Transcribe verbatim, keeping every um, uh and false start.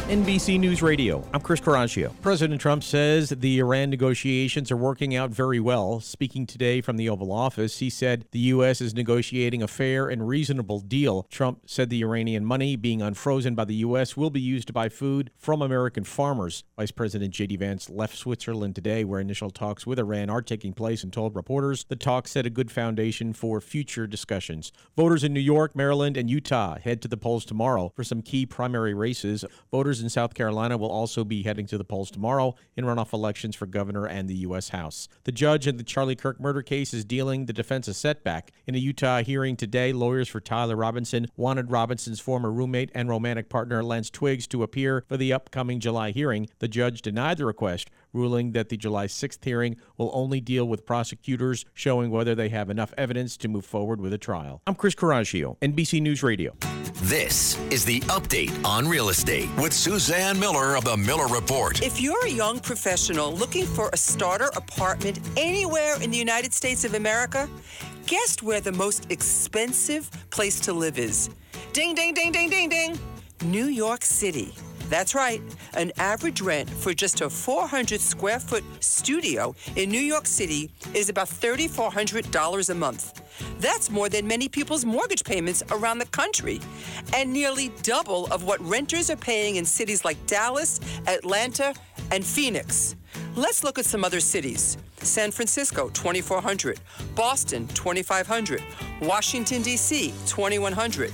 N B C News Radio, I'm Chris Caraccio. President Trump says the Iran negotiations are working out very well. Speaking today from the Oval Office, he said the U S is negotiating a fair and reasonable deal. Trump said the Iranian money being unfrozen by the U S will be used to buy food from American farmers. Vice President J D Vance left Switzerland today, where initial talks with Iran are taking place, and told reporters the talks set a good foundation for future discussions. Voters in New York, Maryland, and Utah head to the polls tomorrow for some key primary races. Voters in South Carolina will also be heading to the polls tomorrow in runoff elections for governor and the U S House. The judge in the Charlie Kirk murder case is dealing the defense a setback. In a Utah hearing today, lawyers for Tyler Robinson wanted Robinson's former roommate and romantic partner Lance Twiggs to appear for the upcoming July hearing. The judge denied the request, ruling that the July sixth hearing will only deal with prosecutors showing whether they have enough evidence to move forward with a trial. I'm Chris Caraccio, N B C News Radio. This is the Update on Real Estate with Suzanne Miller of the Miller Report. If you're a young professional looking for a starter apartment anywhere in the United States of America, guess where the most expensive place to live is? Ding, ding, ding, ding, ding, ding. New York City. That's right. An average rent for just a four hundred square foot studio in New York City is about three thousand four hundred dollars a month. That's more than many people's mortgage payments around the country, and nearly double of what renters are paying in cities like Dallas, Atlanta, and Phoenix. Let's look at some other cities. San Francisco, twenty-four hundred dollars. Boston, twenty-five hundred dollars. Washington, D C, twenty-one hundred